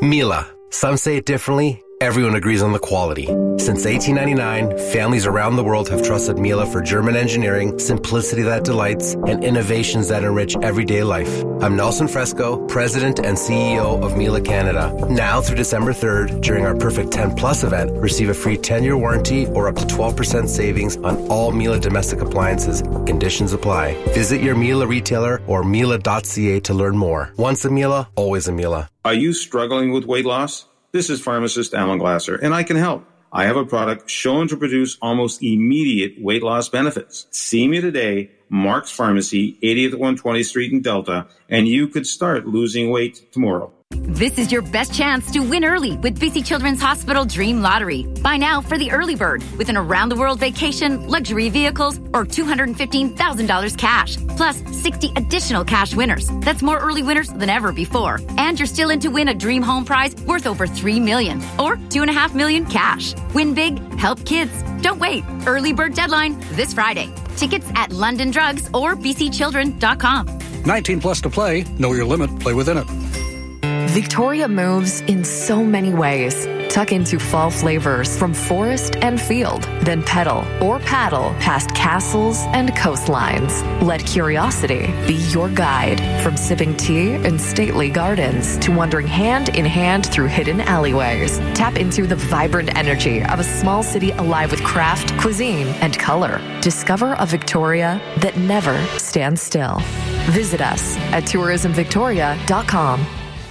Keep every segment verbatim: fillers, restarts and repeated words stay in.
Miele. Some say it differently. Everyone agrees on the quality. Since eighteen ninety-nine, families around the world have trusted Miele for German engineering, simplicity that delights, and innovations that enrich everyday life. I'm Nelson Fresco, President and C E O of Miele Canada. Now through December third, during our Perfect ten Plus event, receive a free ten-year warranty or up to twelve percent savings on all Miele domestic appliances. Conditions apply. Visit your Miele retailer or miele dot c a to learn more. Once a Miele, always a Miele. Are you struggling with weight loss? This is pharmacist Alan Glasser, and I can help. I have a product shown to produce almost immediate weight loss benefits. See me today, Mark's Pharmacy, eightieth one hundred twentieth Street in Delta, and you could start losing weight tomorrow. This is your best chance to win early with B C Children's Hospital Dream Lottery. Buy now for the early bird with an around-the-world vacation, luxury vehicles, or two hundred fifteen thousand dollars cash, plus sixty additional cash winners. That's more early winners than ever before. And you're still in to win a dream home prize worth over three million dollars or two point five million dollars cash. Win big, help kids. Don't wait. Early bird deadline this Friday. Tickets at London Drugs or b c children dot com. nineteen plus to play. Know your limit. Play within it. Victoria moves in so many ways. Tuck into fall flavors from forest and field, then pedal or paddle past castles and coastlines. Let curiosity be your guide, from sipping tea in stately gardens to wandering hand in hand through hidden alleyways. Tap into the vibrant energy of a small city alive with craft, cuisine, and color. Discover a Victoria that never stands still. Visit us at tourism victoria dot com.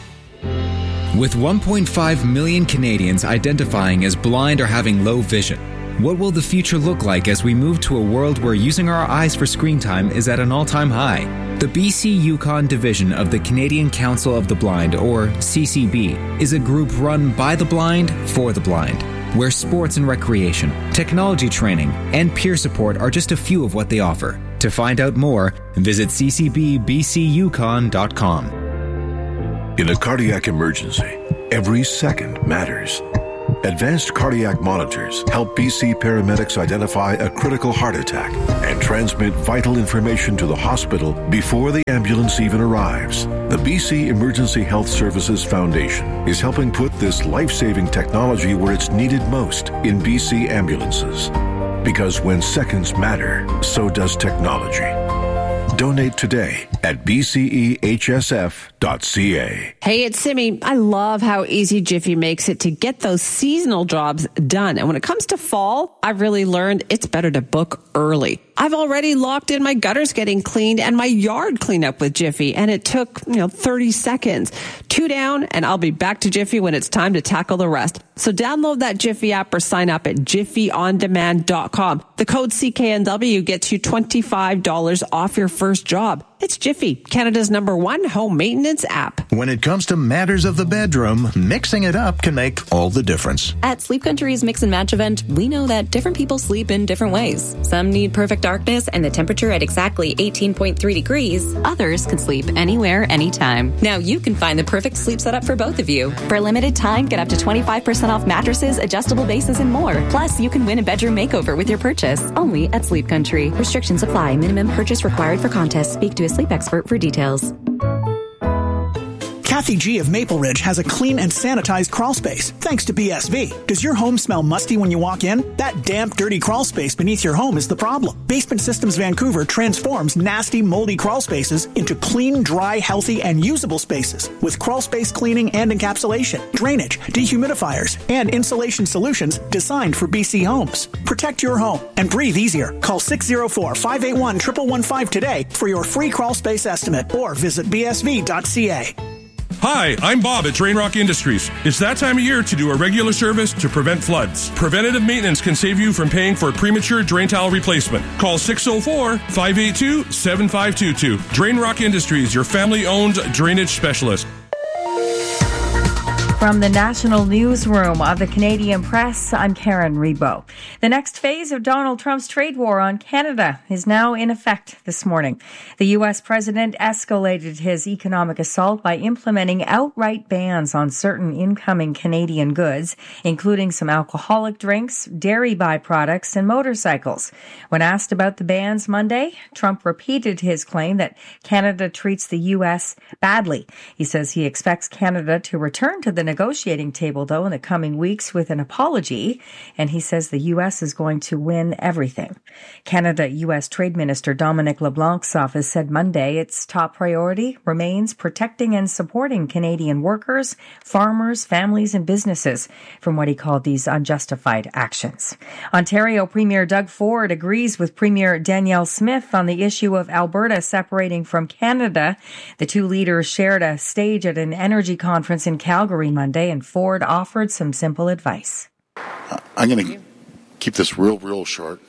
With one point five million Canadians identifying as blind or having low vision, what will the future look like as we move to a world where using our eyes for screen time is at an all-time high? The B C Yukon division of the Canadian Council of the Blind, or C C B, is a group run by the blind for the blind, where sports and recreation, technology training, and peer support are just a few of what they offer. To find out more, visit c c b b c yukon dot com. In a cardiac emergency, every second matters. Advanced cardiac monitors help B C paramedics identify a critical heart attack and transmit vital information to the hospital before the ambulance even arrives. The B C Emergency Health Services Foundation is helping put this life-saving technology where it's needed most in B C ambulances. Because when seconds matter, so does technology. Donate today at b c e h s f dot c a. Hey, it's Simi. I love how easy Jiffy makes it to get those seasonal jobs done. And when it comes to fall, I've really learned it's better to book early. I've already locked in my gutters getting cleaned and my yard cleaned up with Jiffy, and it took, you know, thirty seconds. Two down, and I'll be back to Jiffy when it's time to tackle the rest. So download that Jiffy app or sign up at jiffy on demand dot com. The code C K N W gets you twenty-five dollars off your first job. It's Jiffy, Canada's number one home maintenance app. When it comes to matters of the bedroom, mixing it up can make all the difference. At Sleep Country's Mix and Match event, we know that different people sleep in different ways. Some need perfect darkness and the temperature at exactly eighteen point three degrees. Others can sleep anywhere, anytime. Now you can find the perfect sleep setup for both of you. For a limited time, get up to twenty-five percent off mattresses, adjustable bases, and more. Plus, you can win a bedroom makeover with your purchase. Only at Sleep Country. Restrictions apply. Minimum purchase required for contest. Speak to a sleep expert for details. Kathy G of Maple Ridge has a clean and sanitized crawl space, thanks to B S V. Does your home smell musty when you walk in? That damp, dirty crawl space beneath your home is the problem. Basement Systems Vancouver transforms nasty, moldy crawl spaces into clean, dry, healthy, and usable spaces with crawl space cleaning and encapsulation, drainage, dehumidifiers, and insulation solutions designed for B C homes. Protect your home and breathe easier. Call six oh four, five eight one, one one one five today for your free crawl space estimate, or visit b s v dot c a. Hi, I'm Bob at Drain Rock Industries. It's that time of year to do a regular service to prevent floods. Preventative maintenance can save you from paying for a premature drain tile replacement. Call six oh four, five eight two, seven five two two. Drain Rock Industries, your family-owned drainage specialist. From the National Newsroom of the Canadian Press, I'm Karen Rebo. The next phase of Donald Trump's trade war on Canada is now in effect this morning. The U S president escalated his economic assault by implementing outright bans on certain incoming Canadian goods, including some alcoholic drinks, dairy byproducts, and motorcycles. When asked about the bans Monday, Trump repeated his claim that Canada treats the U S badly. He says he expects Canada to return to the negotiating table, though, in the coming weeks with an apology, and he says the U S is going to win everything. Canada-U S Trade Minister Dominic LeBlanc's office said Monday its top priority remains protecting and supporting Canadian workers, farmers, families, and businesses from what he called these unjustified actions. Ontario Premier Doug Ford agrees with Premier Danielle Smith on the issue of Alberta separating from Canada. The two leaders shared a stage at an energy conference in Calgary Monday, and Ford offered some simple advice. I'm going to keep this real, real short.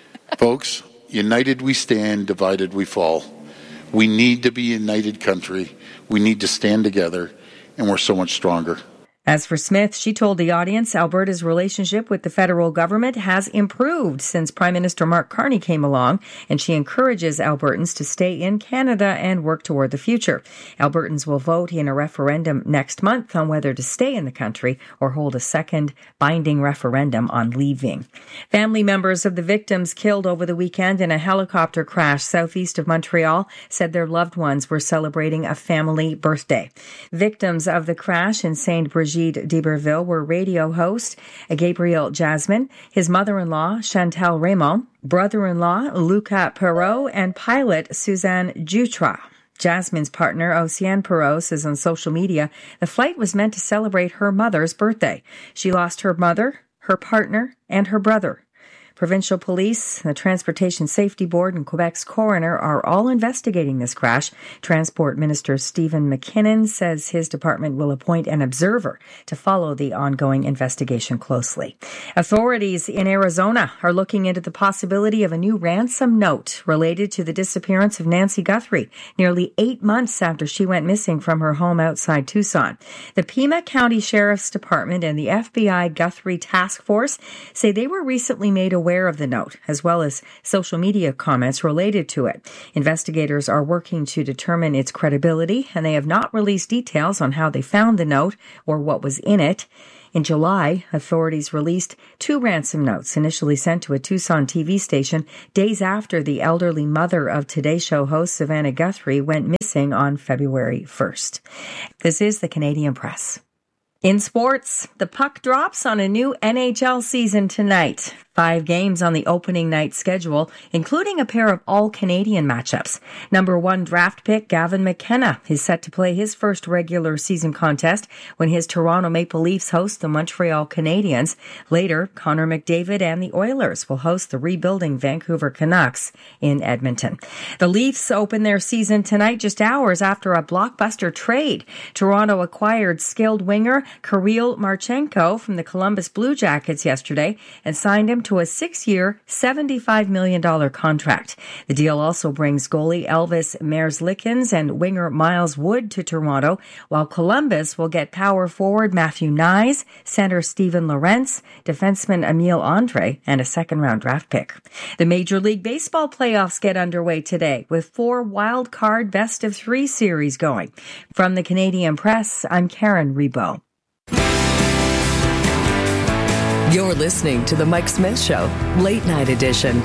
Folks, united we stand, divided we fall. We need to be a united country. We need to stand together, and we're so much stronger. As for Smith, she told the audience Alberta's relationship with the federal government has improved since Prime Minister Mark Carney came along, and she encourages Albertans to stay in Canada and work toward the future. Albertans will vote in a referendum next month on whether to stay in the country or hold a second binding referendum on leaving. Family members of the victims killed over the weekend in a helicopter crash southeast of Montreal said their loved ones were celebrating a family birthday. Victims of the crash in Saint Brigitte d'Iberville were radio host Gabriel Jasmine, his mother-in-law Chantal Raymond, brother-in-law Luca Perrault, and pilot Suzanne Jutra. Jasmine's partner, Oceane Perrault, says on social media the flight was meant to celebrate her mother's birthday. She lost her mother, her partner, and her brother. Provincial police, the Transportation Safety Board, and Quebec's coroner are all investigating this crash. Transport Minister Stephen McKinnon says his department will appoint an observer to follow the ongoing investigation closely. Authorities in Arizona are looking into the possibility of a new ransom note related to the disappearance of Nancy Guthrie, nearly eight months after she went missing from her home outside Tucson. The Pima County Sheriff's Department and the F B I Guthrie Task Force say they were recently made aware of the note, as well as social media comments related to it. Investigators are working to determine its credibility, and they have not released details on how they found the note or what was in it. In July, authorities released two ransom notes initially sent to a Tucson T V station days after the elderly mother of Today Show host Savannah Guthrie went missing on February first. This is the Canadian Press. In sports, the puck drops on a new N H L season tonight. Five games on the opening night schedule, including a pair of all-Canadian matchups. Number one draft pick Gavin McKenna is set to play his first regular season contest when his Toronto Maple Leafs host the Montreal Canadiens. Later, Connor McDavid and the Oilers will host the rebuilding Vancouver Canucks in Edmonton. The Leafs open their season tonight just hours after a blockbuster trade. Toronto acquired skilled winger Kirill Marchenko from the Columbus Blue Jackets yesterday and signed him to a six-year, seventy-five million dollars contract. The deal also brings goalie Elvis Merzlikins and winger Miles Wood to Toronto, while Columbus will get power forward Matthew Nyes, center Steven Lorentz, defenseman Emile Andre, and a second-round draft pick. The Major League Baseball playoffs get underway today with four wild-card best-of-three series going. From the Canadian Press, I'm Karen Rebo. You're listening to The Mike Smith Show, Late Night Edition.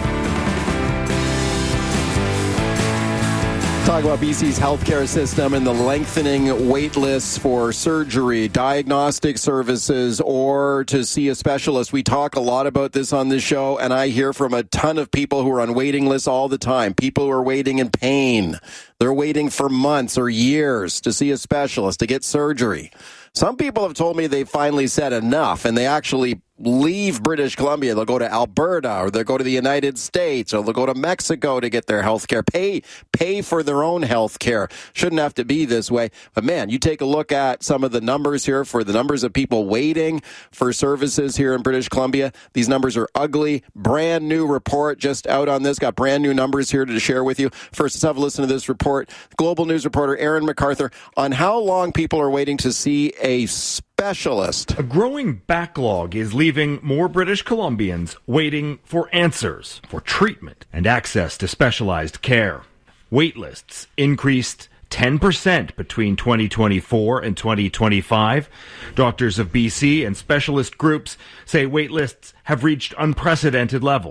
Talk about B C's healthcare system and the lengthening wait lists for surgery, diagnostic services, or to see a specialist. We talk a lot about this on this show, and I hear from a ton of people who are on waiting lists all the time. People who are waiting in pain. They're waiting for months or years to see a specialist, to get surgery. Some people have told me they finally said enough, and they actually leave British Columbia. They'll go to Alberta, or they'll go to the United States, or they'll go to Mexico to get their health care. Pay, pay for their own health care. Shouldn't have to be this way. But man, you take a look at some of the numbers here for the numbers of people waiting for services here in British Columbia. These numbers are ugly. Brand new report just out on this. Got brand new numbers here to share with you. First, let's have a listen to this report. Global News reporter Aaron MacArthur on how long people are waiting to see a specialist. A growing backlog is leaving more British Columbians waiting for answers, for treatment, and access to specialized care. Wait lists increased ten percent between twenty twenty-four and twenty twenty-five. Doctors of B C and specialist groups say wait lists have reached unprecedented levels.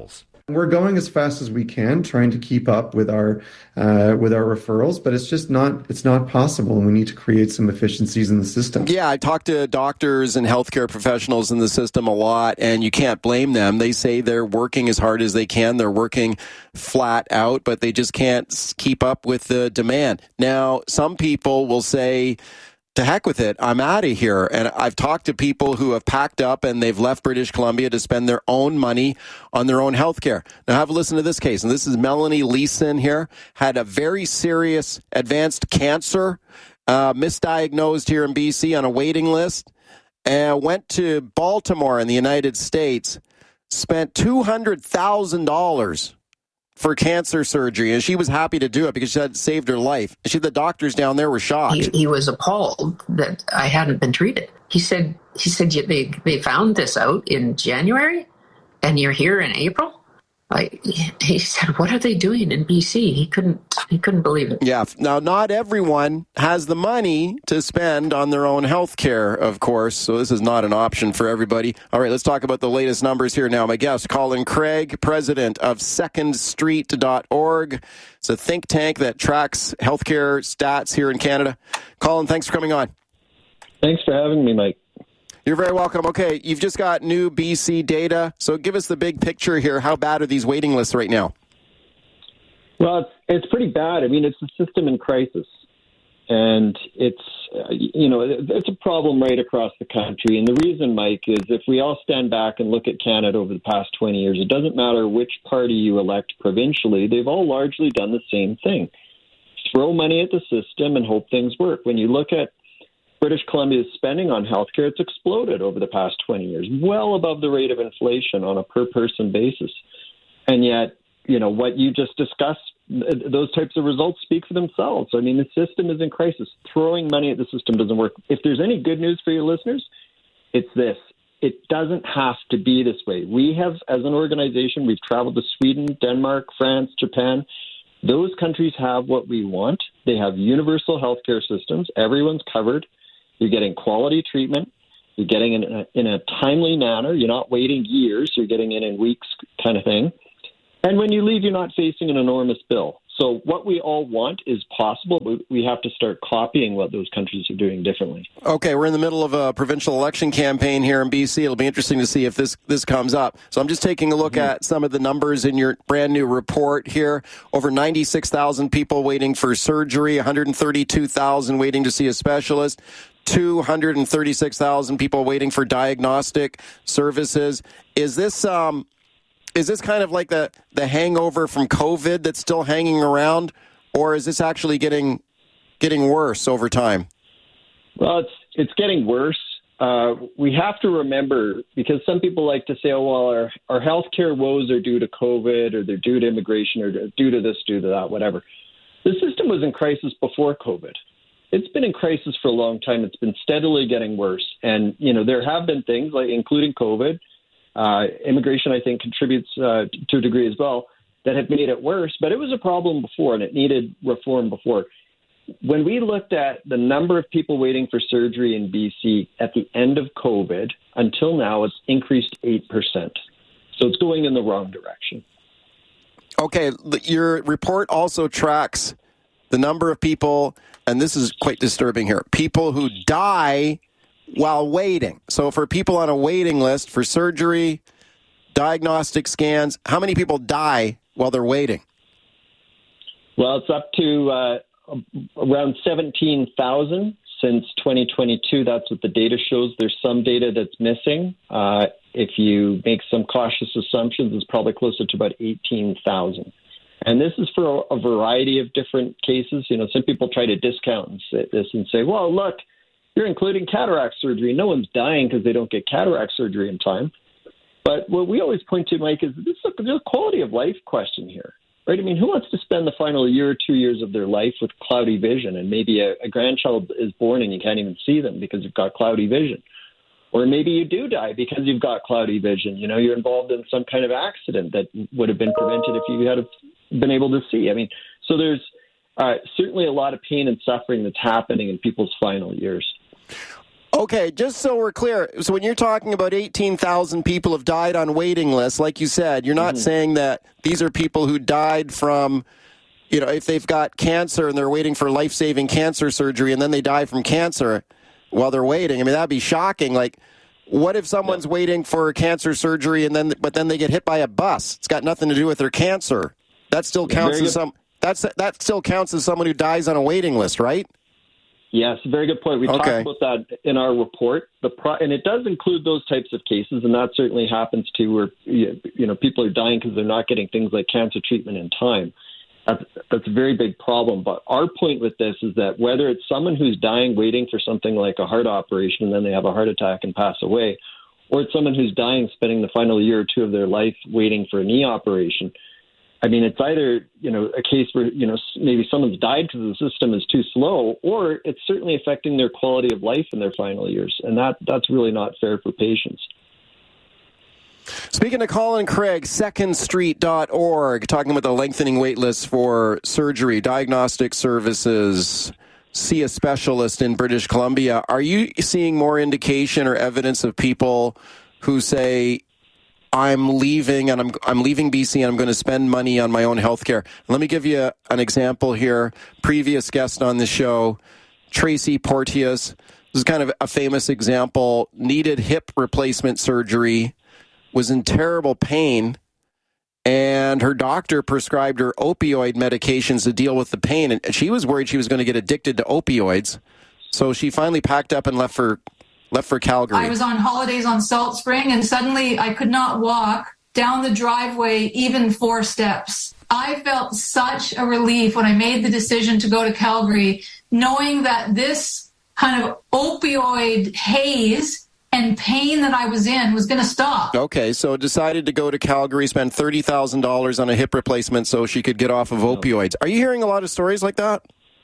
We're going as fast as we can, trying to keep up with our uh, with our referrals, but it's just not it's not possible, and we need to create some efficiencies in the system. Yeah, I talk to doctors and healthcare professionals in the system a lot, and you can't blame them. They say they're working as hard as they can. They're working flat out, but they just can't keep up with the demand. Now, some people will say, to heck with it, I'm out of here. And I've talked to people who have packed up and they've left British Columbia to spend their own money on their own health care. Now, have a listen to this case. And this is Melanie Leeson here, had a very serious advanced cancer, uh, misdiagnosed here in B C on a waiting list, and went to Baltimore in the United States, spent two hundred thousand dollars for cancer surgery, and she was happy to do it because she had saved her life. She, the doctors down there were shocked. He, he was appalled that I hadn't been treated. He said, "He said they they found this out in January, and you're here in April." Like, he said, "What are they doing in B C?" He couldn't he couldn't believe it. Yeah. Now, not everyone has the money to spend on their own health care, of course, so this is not an option for everybody. All right, let's talk about the latest numbers here now. My guest, Colin Craig, president of second street dot org. It's a think tank that tracks healthcare stats here in Canada. Colin, thanks for coming on. Thanks for having me, Mike. You're very welcome. Okay, you've just got new B C data, so give us the big picture here. How bad are these waiting lists right now? Well, it's, it's pretty bad. I mean, it's a system in crisis, and it's, uh, you know, it's a problem right across the country. And the reason, Mike, is if we all stand back and look at Canada over the past twenty years, it doesn't matter which party you elect provincially, they've all largely done the same thing. Throw money at the system and hope things work. When you look at British Columbia's spending on healthcare, it's exploded over the past twenty years, well above the rate of inflation on a per-person basis. And yet, you know, what you just discussed, those types of results speak for themselves. I mean, the system is in crisis. Throwing money at the system doesn't work. If there's any good news for your listeners, it's this. It doesn't have to be this way. We have, as an organization, we've traveled to Sweden, Denmark, France, Japan. Those countries have what we want. They have universal healthcare systems. Everyone's covered. You're getting quality treatment. You're getting it in a, in a timely manner. You're not waiting years. You're getting it in weeks kind of thing. And when you leave, you're not facing an enormous bill. So what we all want is possible, but we have to start copying what those countries are doing differently. Okay, we're in the middle of a provincial election campaign here in B C. It'll be interesting to see if this, this comes up. So I'm just taking a look mm-hmm. at some of the numbers in your brand new report here. Over ninety-six thousand people waiting for surgery, one hundred thirty-two thousand waiting to see a specialist, two hundred thirty-six thousand people waiting for diagnostic services. Is this... um? Is this kind of like the, the hangover from COVID that's still hanging around, or is this actually getting getting worse over time? Well, it's it's getting worse. Uh, we have to remember, because some people like to say, oh, well, our, our healthcare woes are due to COVID, or they're due to immigration, or due to this, due to that, whatever. The system was in crisis before COVID. It's been in crisis for a long time. It's been steadily getting worse. And, you know, there have been things, like including COVID, Uh, immigration, I think, contributes uh, to a degree as well, that have made it worse. But it was a problem before, and it needed reform before. When we looked at the number of people waiting for surgery in B C at the end of COVID, until now, it's increased eight percent. So it's going in the wrong direction. Okay, your report also tracks the number of people, and this is quite disturbing here, people who die while waiting. So for people on a waiting list for surgery, diagnostic scans, how many people die while they're waiting? Well, it's up to uh, around seventeen thousand since twenty twenty-two. That's what the data shows. There's some data that's missing. Uh, if you make some cautious assumptions, it's probably closer to about eighteen thousand. And this is for a variety of different cases. You know, some people try to discount this and say, well, look, you're including cataract surgery. No one's dying because they don't get cataract surgery in time. But what we always point to, Mike, is this is a quality of life question here, right? I mean, who wants to spend the final year or two years of their life with cloudy vision, and maybe a, a grandchild is born and you can't even see them because you've got cloudy vision? Or maybe you do die because you've got cloudy vision. You know, you're involved in some kind of accident that would have been prevented if you had been able to see. I mean, so there's uh, certainly a lot of pain and suffering that's happening in people's final years. Okay, just so we're clear, so when you're talking about eighteen thousand people have died on waiting lists, like you said, you're not mm-hmm. saying that these are people who died from, you know, if they've got cancer and they're waiting for life-saving cancer surgery and then they die from cancer while they're waiting. I mean, that'd be shocking. Like, what if someone's yeah. waiting for cancer surgery and then, but then they get hit by a bus? It's got nothing to do with their cancer. That still counts as some. That's that still counts as someone who dies on a waiting list, right? Yes, very good point. We okay. talked about that in our report. The pro- and it does include those types of cases, and that certainly happens too, where you know people are dying because they're not getting things like cancer treatment in time. That's, that's a very big problem. But our point with this is that whether it's someone who's dying waiting for something like a heart operation and then they have a heart attack and pass away, or it's someone who's dying spending the final year or two of their life waiting for a knee operation, I mean, it's either, you know, a case where, you know, maybe someone's died because the system is too slow, or it's certainly affecting their quality of life in their final years. And that that's really not fair for patients. Speaking to Colin Craig, second street dot org, talking about the lengthening wait lists for surgery, diagnostic services, see a specialist in British Columbia. Are you seeing more indication or evidence of people who say, I'm leaving and I'm I'm leaving B C and I'm going to spend money on my own health care? Let me give you an example here. Previous guest on the show, Tracy Porteous. This is kind of a famous example. Needed hip replacement surgery, was in terrible pain, and her doctor prescribed her opioid medications to deal with the pain. And she was worried she was going to get addicted to opioids. So she finally packed up and left for Left for Calgary. I was on holidays on Salt Spring, and suddenly I could not walk down the driveway even four steps. I felt such a relief when I made the decision to go to Calgary, knowing that this kind of opioid haze and pain that I was in was going to stop. Okay, so decided to go to Calgary, spend thirty thousand dollars on a hip replacement so she could get off of opioids. Are you hearing a lot of stories like that?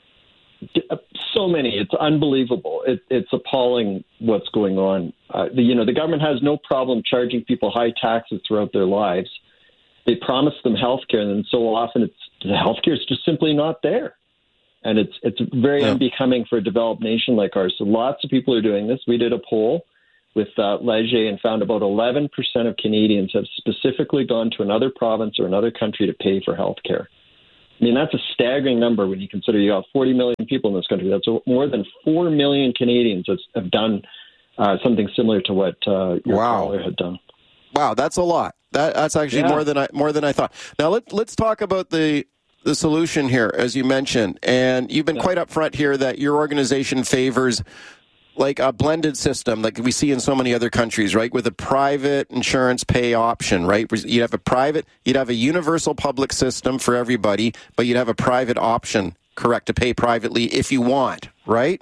So many. It's unbelievable. It, it's appalling what's going on. Uh, the, you know, the government has no problem charging people high taxes throughout their lives. They promise them health care, and then so often it's the health care is just simply not there. And it's it's very yeah. unbecoming for a developed nation like ours. So lots of people are doing this. We did a poll with uh, Leger and found about eleven percent of Canadians have specifically gone to another province or another country to pay for health care. I mean, that's a staggering number when you consider you have forty million people in this country. That's more than four million Canadians have done uh, something similar to what uh, your wow. caller had done. Wow, that's a lot. That, that's actually yeah. more than I more than I thought. Now let let's talk about the the solution here, as you mentioned, and you've been yeah. quite upfront here that your organization favors like a blended system like we see in so many other countries, right? With a private insurance pay option, right? You'd have a private, you'd have a universal public system for everybody, but you'd have a private option, correct, to pay privately if you want, right?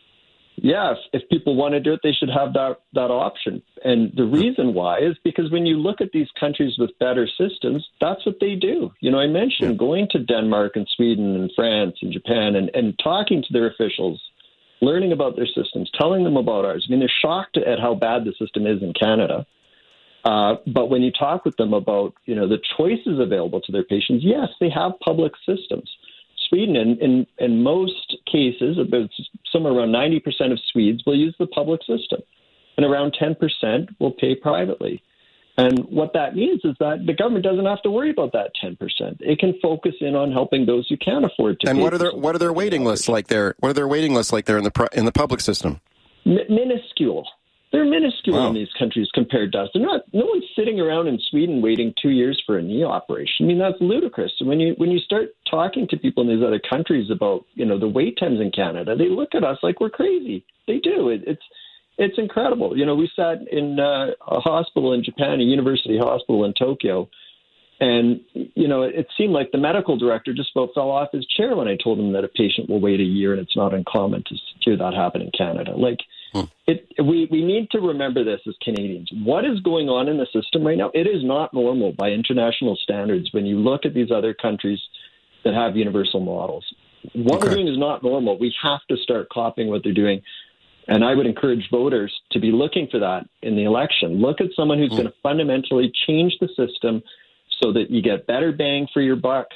Yes, if people want to do it, they should have that, that option. And the reason why is because when you look at these countries with better systems, that's what they do. You know, I mentioned going to Denmark and Sweden and France and Japan and, and talking to their officials, learning about their systems, telling them about ours. I mean, they're shocked at how bad the system is in Canada. Uh, but when you talk with them about, you know, the choices available to their patients, yes, they have public systems. Sweden, in, in, in most cases, about somewhere around ninety percent of Swedes will use the public system, and around ten percent will pay privately. And what that means is that the government doesn't have to worry about that ten percent. It can focus in on helping those who can't afford to. And pay what are their what are their waiting lists like there? What are their waiting lists like there in the in the public system? M- minuscule. They're minuscule wow. in these countries compared to us. They're not. No one's sitting around in Sweden waiting two years for a knee operation. I mean, that's ludicrous. When you when you start talking to people in these other countries about, you know, the wait times in Canada, they look at us like we're crazy. They do. It, it's it's incredible. You know, we sat in uh, a hospital in Japan, a university hospital in Tokyo, and you know, it seemed like the medical director just about fell off his chair when I told him that a patient will wait a year, and it's not uncommon to hear that happen in Canada. Like. Hmm. It, we, we need to remember this as Canadians. What is going on in the system right now? It is not normal by international standards when you look at these other countries that have universal models. What okay. we're doing is not normal. We have to start copying what they're doing. And I would encourage voters to be looking for that in the election. Look at someone who's hmm. going to fundamentally change the system so that you get better bang for your buck,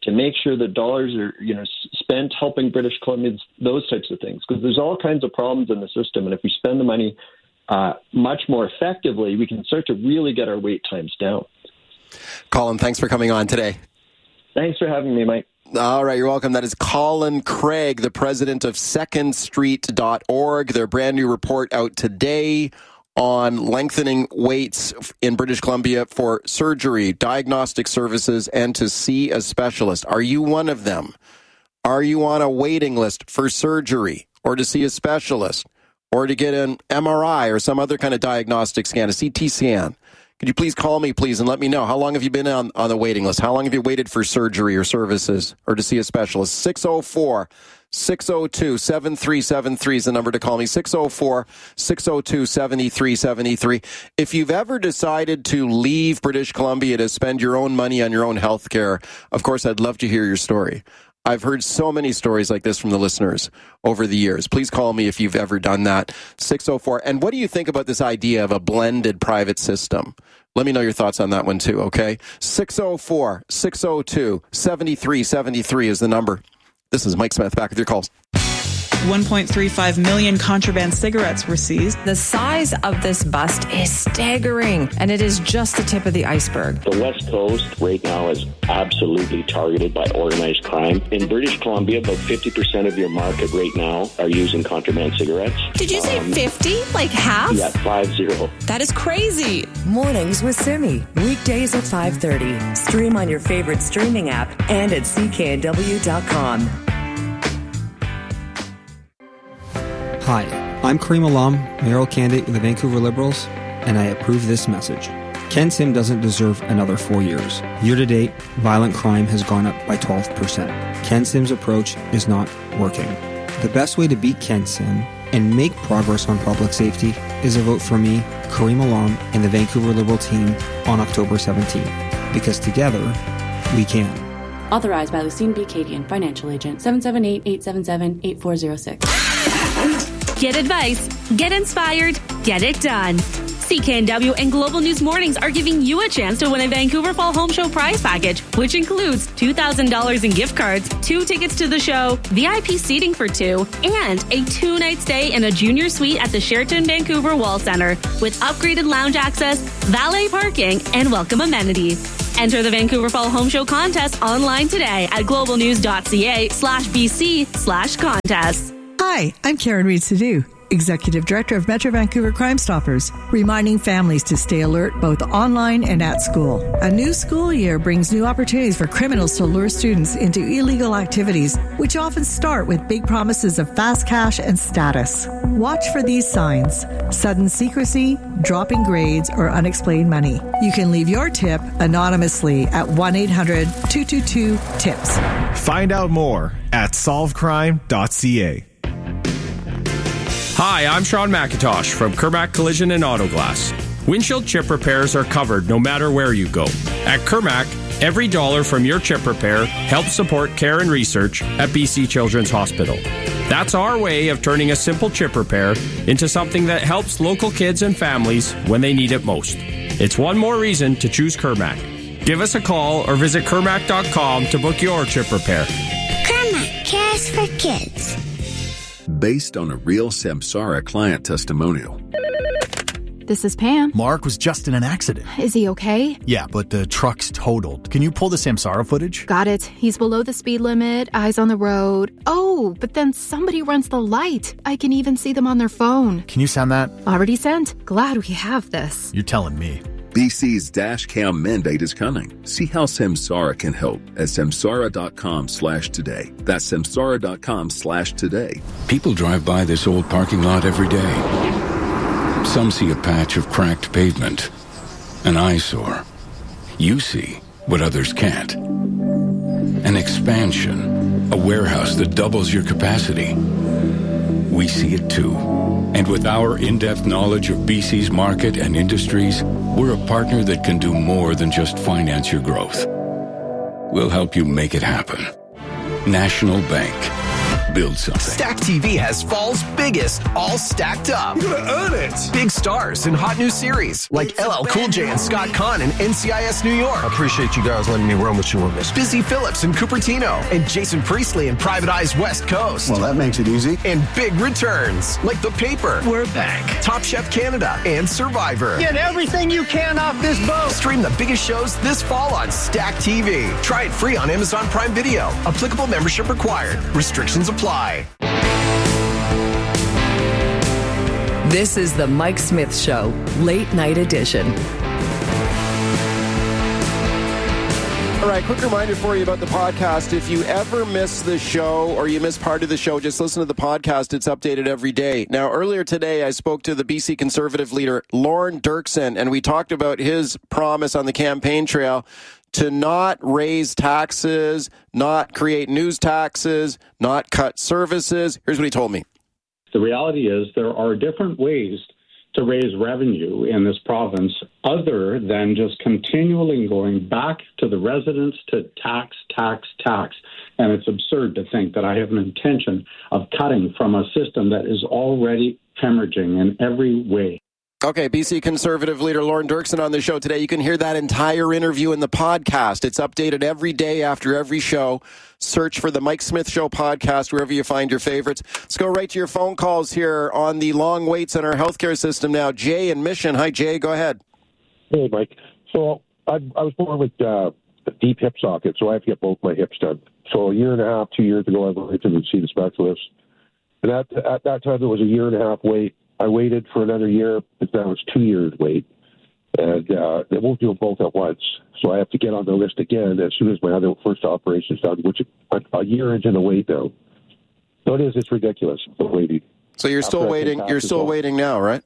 to make sure that dollars are, you know, spent helping British Columbians, those types of things. Because there's all kinds of problems in the system. And if we spend the money uh, much more effectively, we can start to really get our wait times down. Colin, thanks for coming on today. Thanks for having me, Mike. All right, you're welcome. That is Colin Craig, the president of second street dot org. Their brand new report out today on lengthening waits in British Columbia for surgery, diagnostic services, and to see a specialist. Are you one of them? Are you on a waiting list for surgery or to see a specialist or to get an M R I or some other kind of diagnostic scan, a C T scan? Could you please call me, please, and let me know, how long have you been on, on the waiting list? How long have you waited for surgery or services or to see a specialist? six oh four, six oh two, seven three seven three is the number to call me, six oh four, six oh two, seven three seven three. If you've ever decided to leave British Columbia to spend your own money on your own health care, of course, I'd love to hear your story. I've heard so many stories like this from the listeners over the years. Please call me if you've ever done that. six oh four. And what do you think about this idea of a blended private system? Let me know your thoughts on that one too, okay? six oh four, six oh two, seven three seven three is the number. This is Mike Smith, back with your calls. one point three five million contraband cigarettes were seized. The size of this bust is staggering, and it is just the tip of the iceberg. The West Coast right now is absolutely targeted by organized crime. In British Columbia, about fifty percent of your market right now are using contraband cigarettes. Did you say um, fifty? Like half? Yeah, five zero. That is crazy. Mornings with Simi. Weekdays at five thirty. Stream on your favorite streaming app and at C K N W dot com. Hi, I'm Kareem Alam, mayoral candidate of the Vancouver Liberals, and I approve this message. Ken Sim doesn't deserve another four years. Year-to-date, violent crime has gone up by twelve percent. Ken Sim's approach is not working. The best way to beat Ken Sim and make progress on public safety is a vote for me, Kareem Alam, and the Vancouver Liberal team on October seventeenth. Because together, we can. Authorized by Lucine B. Cadian, Financial Agent, seven seven eight, eight seven seven, eight four zero six. Get advice, get inspired, get it done. C K N W and Global News Mornings are giving you a chance to win a Vancouver Fall Home Show prize package, which includes two thousand dollars in gift cards, two tickets to the show, V I P seating for two, and a two-night stay in a junior suite at the Sheraton Vancouver Wall Center with upgraded lounge access, valet parking, and welcome amenities. Enter the Vancouver Fall Home Show contest online today at globalnews.ca slash BC slash contest. Hi, I'm Karen Reed Sadu, Executive Director of Metro Vancouver Crime Stoppers, reminding families to stay alert both online and at school. A new school year brings new opportunities for criminals to lure students into illegal activities, which often start with big promises of fast cash and status. Watch for these signs: sudden secrecy, dropping grades, or unexplained money. You can leave your tip anonymously at one eight hundred, two two two, TIPS. Find out more at solve crime dot c a. Hi, I'm Sean McIntosh from Kermac Collision and Auto Glass. Windshield chip repairs are covered no matter where you go. At Kermac, every dollar from your chip repair helps support care and research at B C Children's Hospital. That's our way of turning a simple chip repair into something that helps local kids and families when they need it most. It's one more reason to choose Kermac. Give us a call or visit kermac dot com to book your chip repair. Kermac cares for kids. Based on a real Samsara client testimonial. This is Pam. Mark was just in an accident. Is he okay? Yeah, but the truck's totaled. Can you pull the Samsara footage? Got it. He's below the speed limit, eyes on the road. Oh, but then somebody runs the light. I can even see them on their phone. Can you send that? Already sent. Glad we have this. You're telling me. B C's dash cam mandate is coming. See how Samsara can help at samsara.com slash today. That's samsara.com slash today. People drive by this old parking lot every day. Some see a patch of cracked pavement, an eyesore. You see what others can't. An expansion, a warehouse that doubles your capacity. We see it too. And with our in-depth knowledge of B C's market and industries, we're a partner that can do more than just finance your growth. We'll help you make it happen. National Bank. build something. Stack T V has fall's biggest, all stacked up. You're gonna earn it. Big stars in hot new series like L L Cool J and Scott Conn in N C I S New York. I appreciate you guys letting me run with you on this. Busy Phillips in Cupertino and Jason Priestley in Private Eye's West Coast. Well, that makes it easy. And big returns like The Paper. We're back. Top Chef Canada and Survivor. Get everything you can off this boat. Stream the biggest shows this fall on Stack T V. Try it free on Amazon Prime Video. Applicable membership required. Restrictions apply. This is the Mike Smith Show, late night edition. All right, quick reminder for you about the podcast. If you ever miss the show or you miss part of the show, just listen to the podcast. It's updated every day. Now, earlier today, I spoke to the B C Conservative leader, Lorne Dirksen, and we talked about his promise on the campaign trail to not raise taxes, not create news taxes, not cut services. Here's what he told me. The reality is there are different ways to raise revenue in this province other than just continually going back to the residents to tax, tax, tax. And it's absurd to think that I have an intention of cutting from a system that is already hemorrhaging in every way. Okay, B C Conservative leader Lorne Dirksen on the show today. You can hear that entire interview in the podcast. It's updated every day after every show. Search for the Mike Smith Show podcast wherever you find your favorites. Let's go right to your phone calls here on the long waits in our healthcare system now. Jay in Mission. Hi, Jay. Go ahead. Hey, Mike. So I, I was born with uh, a deep hip socket, so I have to get both my hips done. So a year and a half, two years ago, I went to see the specialist. And at, at that time, it was a year and a half wait. I waited for another year, but now it's two years wait. And uh, they won't do them both at once. So I have to get on the list again as soon as my other first operation is done, which a, a year into the wait now. So it is, it's ridiculous, the waiting. So you're still waiting, you're still well. waiting now, right?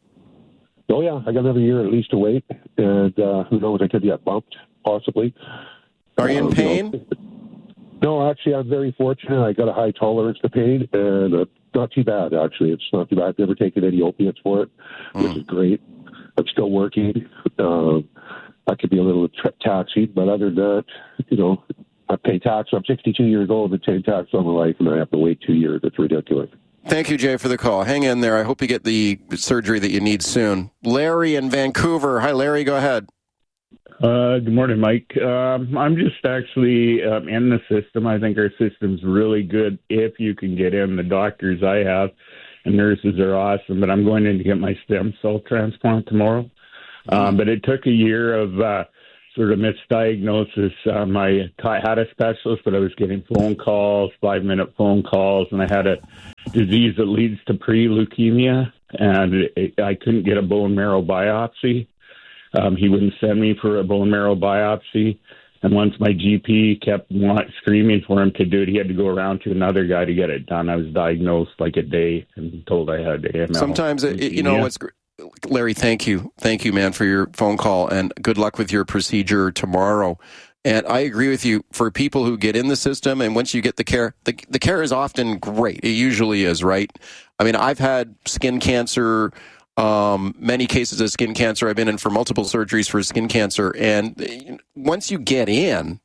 Oh, yeah. I got another year at least to wait. And uh, who knows, I could get bumped, possibly. Are you in pain? You know, no, actually, I'm very fortunate. I got a high tolerance to pain, and uh, not too bad, actually. It's not too bad. I've never taken any opiates for it, mm. which is great. I'm still working. Um, I could be a little tra- taxing, but other than that, you know, I pay tax. I'm sixty-two years old and pay tax on my life, and I have to wait two years. It's ridiculous. Thank you, Jay, for the call. Hang in there. I hope you get the surgery that you need soon. Larry in Vancouver. Hi, Larry. Go ahead. Uh, good morning, Mike. Um, I'm just actually um, in the system. I think our system's really good if you can get in. The doctors I have and nurses are awesome, but I'm going in to get my stem cell transplant tomorrow. Mm-hmm. Um, but it took a year of uh, sort of misdiagnosis. Um, I had a specialist, but I was getting phone calls, five-minute phone calls, and I had a disease that leads to pre-leukemia, and it, I couldn't get a bone marrow biopsy. Um, he wouldn't send me for a bone marrow biopsy. And once my G P kept want, screaming for him to do it, he had to go around to another guy to get it done. I was diagnosed like a day and told I had A M L. Sometimes, it, you know, what's Larry, thank you. Thank you, man, for your phone call, and good luck with your procedure tomorrow. And I agree with you. For people who get in the system, and once you get the care, the, the care is often great. It usually is, right? I mean, I've had skin cancer, Um, many cases of skin cancer. I've been in for multiple surgeries for skin cancer. And once you get in,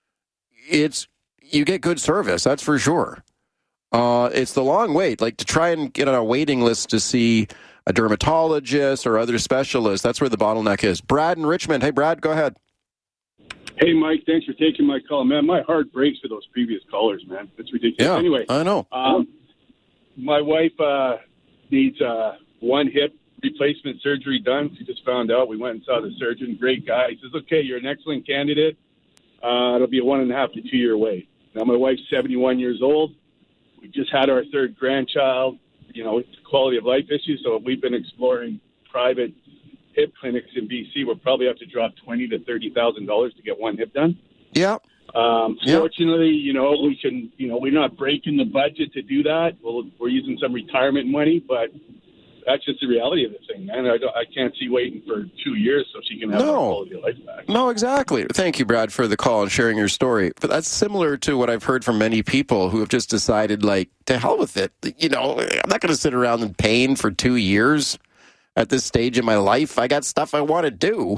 it's you get good service. That's for sure. Uh, it's the long wait, like to try and get on a waiting list to see a dermatologist or other specialists. That's where the bottleneck is. Brad in Richmond. Hey, Brad, go ahead. Hey, Mike, thanks for taking my call. Man, my heart breaks for those previous callers, man. It's ridiculous. Yeah, anyway, I know. Um, my wife uh, needs uh, one hip replacement surgery done. She just found out. We went and saw the surgeon. Great guy. He says, okay, you're an excellent candidate. Uh, it'll be a one and a half to two year wait. Now, my wife's seventy-one years old. We just had our third grandchild. You know, it's a quality of life issue. So we've been exploring private hip clinics in B C. We'll probably have to drop twenty to thirty thousand dollars to get one hip done. Yeah. Um, yeah. Fortunately, you know, we can, you know, we're not breaking the budget to do that. We'll, we're using some retirement money, but that's just the reality of the thing, man. I, don't, I can't see waiting for two years so she can have no. her quality of life back. No, exactly. Thank you, Brad, for the call and sharing your story. But that's similar to what I've heard from many people who have just decided, like, to hell with it. You know, I'm not going to sit around in pain for two years at this stage in my life. I got stuff I want to do.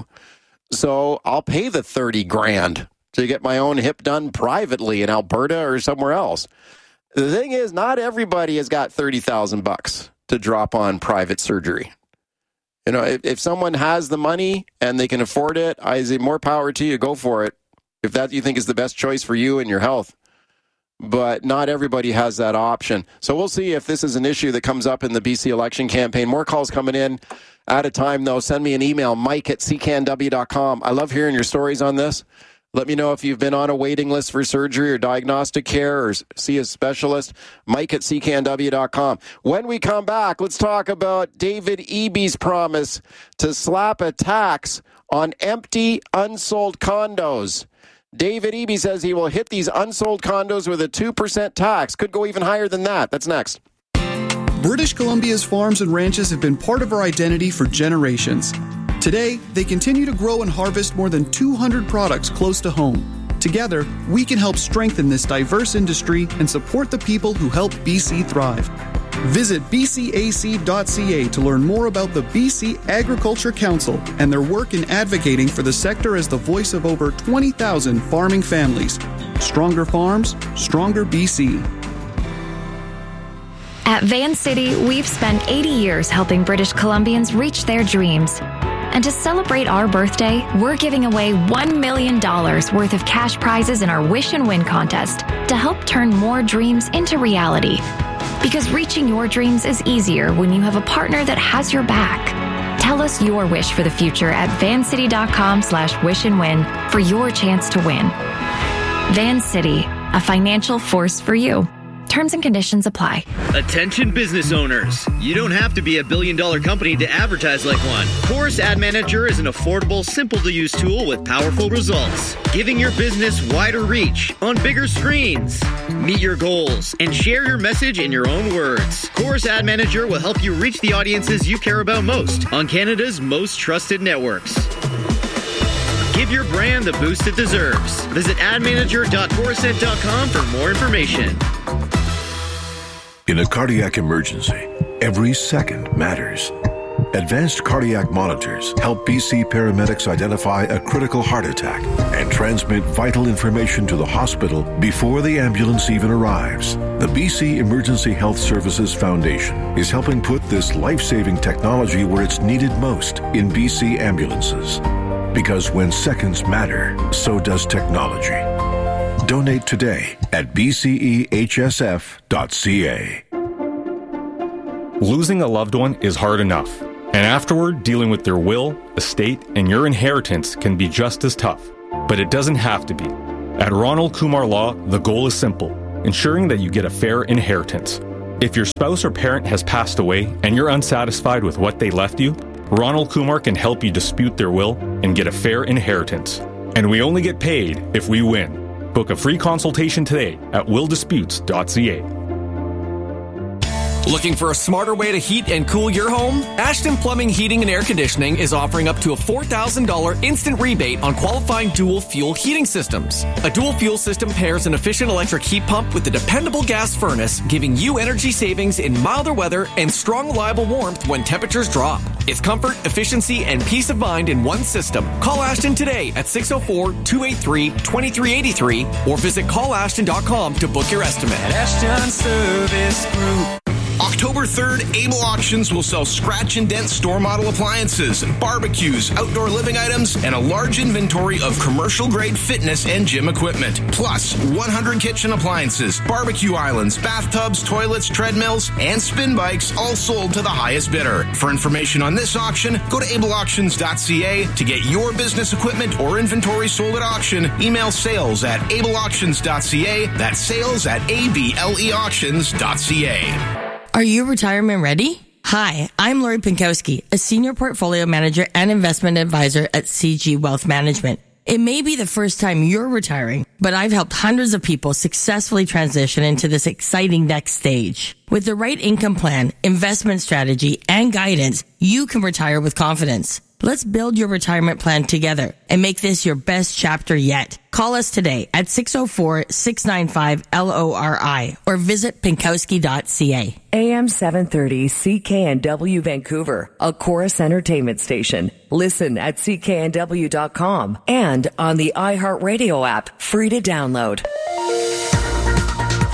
So I'll pay the thirty grand to get my own hip done privately in Alberta or somewhere else. The thing is, not everybody has got thirty thousand bucks to drop on private surgery. You know, if, if someone has the money and they can afford it, I say more power to you. Go for it. If that you think is the best choice for you and your health. But not everybody has that option. So we'll see if this is an issue that comes up in the B C election campaign. More calls coming in at a time, though. Send me an email, mike at c can w dot com. I love hearing your stories on this. Let me know if you've been on a waiting list for surgery or diagnostic care or see a specialist. Mike at c can w dot com. When we come back, let's talk about David Eby's promise to slap a tax on empty, unsold condos. David Eby says he will hit these unsold condos with a two percent tax. Could go even higher than that. That's next. British Columbia's farms and ranches have been part of our identity for generations. Today, they continue to grow and harvest more than two hundred products close to home. Together, we can help strengthen this diverse industry and support the people who help B C thrive. Visit b c a c dot c a to learn more about the B C Agriculture Council and their work in advocating for the sector as the voice of over twenty thousand farming families. Stronger farms, stronger B C. At Van City, we've spent eighty years helping British Columbians reach their dreams. And to celebrate our birthday, we're giving away one million dollars worth of cash prizes in our Wish and Win contest to help turn more dreams into reality. Because reaching your dreams is easier when you have a partner that has your back. Tell us your wish for the future at vancity.com slash wish and win for your chance to win. Van City, a financial force for you. Terms and conditions apply. Attention business owners. You don't have to be a billion dollar company to advertise like one. Chorus Ad Manager is an affordable, simple to use tool with powerful results, giving your business wider reach on bigger screens. Meet your goals and share your message in your own words. Chorus Ad Manager will help you reach the audiences you care about most on Canada's most trusted networks. Give your brand the boost it deserves. Visit ad manager dot corusent dot com for more information. In a cardiac emergency, every second matters. Advanced cardiac monitors help B C paramedics identify a critical heart attack and transmit vital information to the hospital before the ambulance even arrives. The B C Emergency Health Services Foundation is helping put this life-saving technology where it's needed most in B C ambulances. Because when seconds matter, so does technology. Donate today at b c e h s f dot c a. Losing a loved one is hard enough, and afterward, dealing with their will, estate, and your inheritance can be just as tough. But it doesn't have to be. At Ronald Kumar Law, the goal is simple, ensuring that you get a fair inheritance. If your spouse or parent has passed away and you're unsatisfied with what they left you, Ronald Kumar can help you dispute their will and get a fair inheritance. And we only get paid if we win. Book a free consultation today at will disputes dot c a. Looking for a smarter way to heat and cool your home? Ashton Plumbing, Heating and Air Conditioning is offering up to a four thousand dollars instant rebate on qualifying dual fuel heating systems. A dual fuel system pairs an efficient electric heat pump with a dependable gas furnace, giving you energy savings in milder weather and strong, reliable warmth when temperatures drop. It's comfort, efficiency, and peace of mind in one system. Call Ashton today at six oh four, two eight three, two three eight three or visit call ashton dot com to book your estimate. Ashton Service Group. October third, Able Auctions will sell scratch and dent store model appliances, barbecues, outdoor living items, and a large inventory of commercial grade fitness and gym equipment. Plus, one hundred kitchen appliances, barbecue islands, bathtubs, toilets, treadmills, and spin bikes, all sold to the highest bidder. For information on this auction, go to able auctions dot c a. To get your business equipment or inventory sold at auction, email sales at able auctions dot c a. That's sales at able auctions dot c a. Are you retirement ready? Hi, I'm Lori Pinkowski, a senior portfolio manager and investment advisor at C G Wealth Management. It may be the first time you're retiring, but I've helped hundreds of people successfully transition into this exciting next stage. With the right income plan, investment strategy, and guidance, you can retire with confidence. Let's build your retirement plan together and make this your best chapter yet. Call us today at six oh four, six nine five, L O R I or visit pinkowski dot c a. A M seven thirty C K N W Vancouver, a Chorus Entertainment station. Listen at c k n w dot com and on the iHeartRadio app, free to download.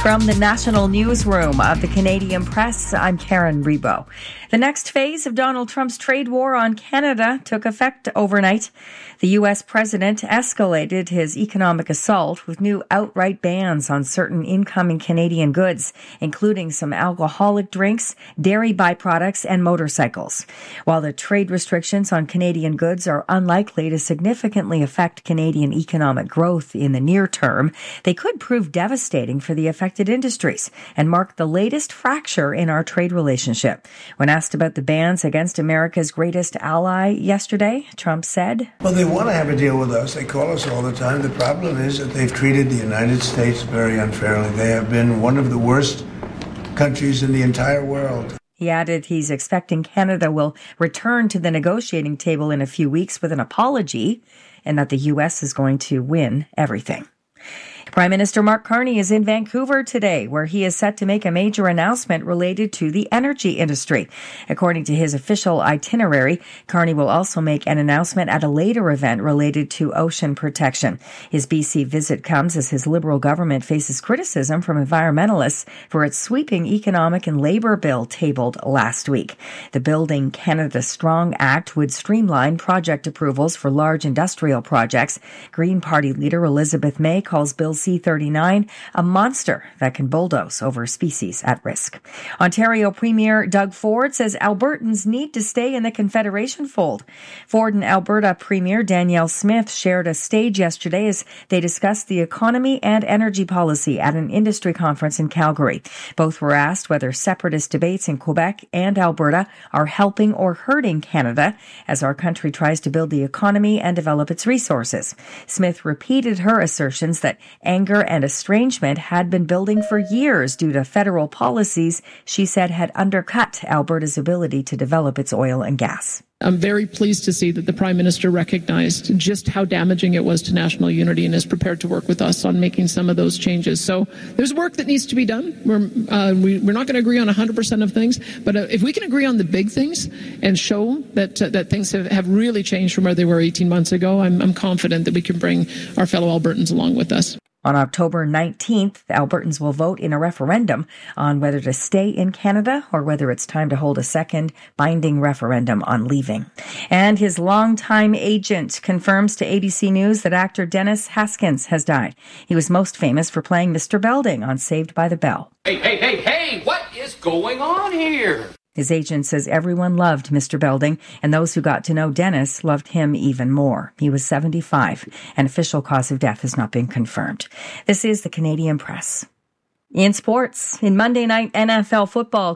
From the national newsroom of the Canadian Press, I'm Karen Rebo. The next phase of Donald Trump's trade war on Canada took effect overnight. The U S president escalated his economic assault with new outright bans on certain incoming Canadian goods, including some alcoholic drinks, dairy byproducts, and motorcycles. While the trade restrictions on Canadian goods are unlikely to significantly affect Canadian economic growth in the near term, they could prove devastating for the affected industries and mark the latest fracture in our trade relationship. When asked about the bans against America's greatest ally yesterday, Trump said, Well, they want to have a deal with us. They call us all the time. The problem is that they've treated the United States very unfairly. They have been one of the worst countries in the entire world. He added he's expecting Canada will return to the negotiating table in a few weeks with an apology and that the U S is going to win everything. Prime Minister Mark Carney is in Vancouver today, where he is set to make a major announcement related to the energy industry. According to his official itinerary, Carney will also make an announcement at a later event related to ocean protection. His B C visit comes as his Liberal government faces criticism from environmentalists for its sweeping economic and labor bill tabled last week. The Building Canada Strong Act would streamline project approvals for large industrial projects. Green Party leader Elizabeth May calls Bill C thirty-nine a monster that can bulldoze over species at risk. Ontario Premier Doug Ford says Albertans need to stay in the Confederation fold. Ford and Alberta Premier Danielle Smith shared a stage yesterday as they discussed the economy and energy policy at an industry conference in Calgary. Both were asked whether separatist debates in Quebec and Alberta are helping or hurting Canada as our country tries to build the economy and develop its resources. Smith repeated her assertions that anger and estrangement had been building for years due to federal policies she said had undercut Alberta's ability to develop its oil and gas. I'm very pleased to see that the Prime Minister recognized just how damaging it was to national unity and is prepared to work with us on making some of those changes. So there's work that needs to be done. We're, uh, we, we're not going to agree on one hundred percent of things, but uh, if we can agree on the big things and show that uh, that things have, have really changed from where they were eighteen months ago, I'm, I'm confident that we can bring our fellow Albertans along with us. On October nineteenth, Albertans will vote in a referendum on whether to stay in Canada or whether it's time to hold a second binding referendum on leaving. And his longtime agent confirms to A B C News that actor Dennis Haskins has died. He was most famous for playing Mister Belding on Saved by the Bell. Hey, hey, hey, hey, what is going on here? His agent says everyone loved Mister Belding, and those who got to know Dennis loved him even more. He was seventy-five. An official cause of death has not been confirmed. This is the Canadian Press. In sports, in Monday night N F L football,